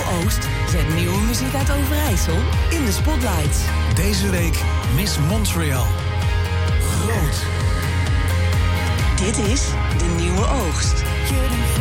Oost zet nieuwe muziek uit Overijssel in de spotlights. Deze week Miss Montreal. Groot. Dit is De Nieuwe Oogst.